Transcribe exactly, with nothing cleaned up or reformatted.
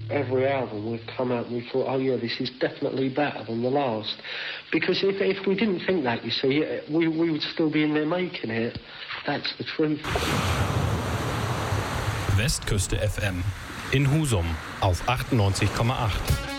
every album we've come out and we thought, oh yeah, this is definitely better than the last. Because if, if we didn't think that, you see, we, we would still be in there making it. That's the truth. Westküste F M in Husum auf achtundneunzig Komma acht.